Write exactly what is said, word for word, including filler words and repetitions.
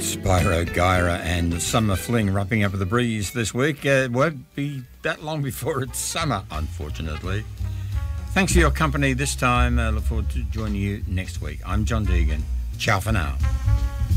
Spyro Gyra and Summer Fling wrapping up with the breeze this week. Uh, it won't be that long before it's summer, unfortunately. Thanks for your company this time. I uh, look forward to joining you next week. I'm John Deegan. Ciao for now.